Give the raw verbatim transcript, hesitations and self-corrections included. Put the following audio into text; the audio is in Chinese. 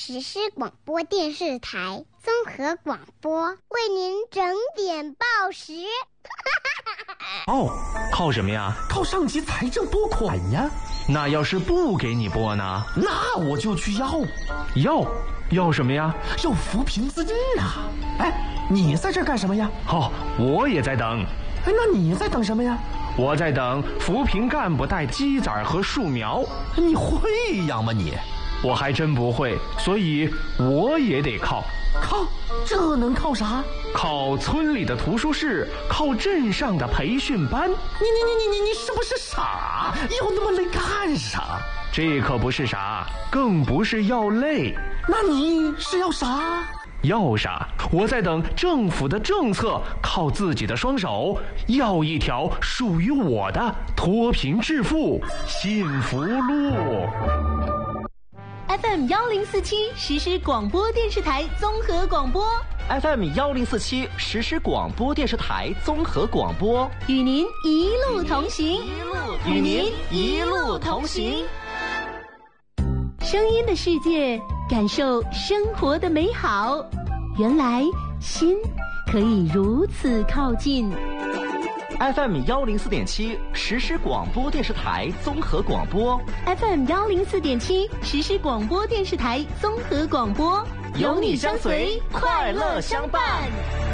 实施广播电视台综合广播，为您整点报时。 哦，靠什么呀？ 靠上级财政拨款呀。 那要是不给你拨呢？ 那我就去要。 要要什么呀？ 要扶贫资金啊！哎，你在这干什么呀？ 哦，我也在等。 哎，那你在等什么呀？ 我在等扶贫干部带鸡仔和树苗。 你会养吗你？ 我还真不会，所以我也得靠。 靠？这能靠啥？ 靠村里的图书室，靠镇上的培训班。 你你你你你是不是傻？要那么累干啥？ 这可不是傻，更不是要累。 那你是要啥？ 要啥？我在等政府的政策，靠自己的双手，要一条属于我的脱贫致富幸福路。 F M 幺零四七实施广播电视台综合广播 ，F M 幺零四七实施广播电视台综合广播， 与您一路同行， 与您一路同行。 声音的世界，感受生活的美好。原来心可以如此靠近。 F M 幺零四点七实施广播电视台综合广播 ，F M 幺零四点七实施广播电视台综合广播， 有你相随，快乐相伴。